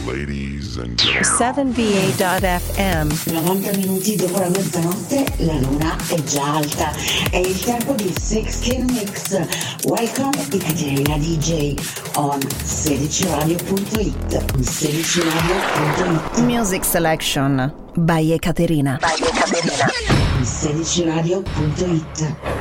Ladies and gentlemen. 7va.fm. 90 minuti dopo la mezzanotte la luna è già alta. È il tempo di 16 Mix. Welcome Ekaterina DJ on 16radio.it. 16radio.it. Music Selection by Ekaterina. 16radio.it.